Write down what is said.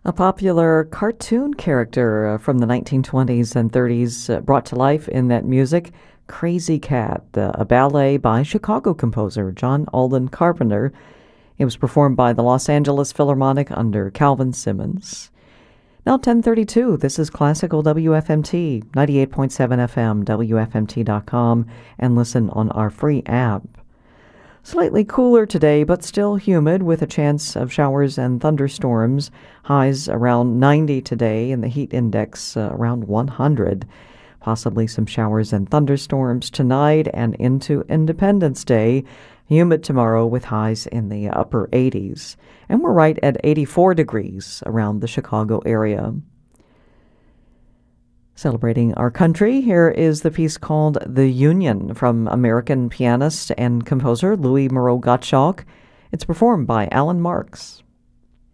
A popular cartoon character from the 1920s and 30s brought to life in that music, Crazy Cat, a ballet by Chicago composer John Alden Carpenter. It was performed by the Los Angeles Philharmonic under Calvin Simmons. Now 10:32, this is Classical WFMT, 98.7 FM, WFMT.com, and listen on our free app. Slightly cooler today, but still humid with a chance of showers and thunderstorms. Highs around 90 today and the heat index around 100. Possibly some showers and thunderstorms tonight and into Independence Day. Humid tomorrow with highs in the upper 80s. And we're right at 84 degrees around the Chicago area. Celebrating our country, here is the piece called The Union from American pianist and composer Louis Moreau Gottschalk. It's performed by Alan Marks.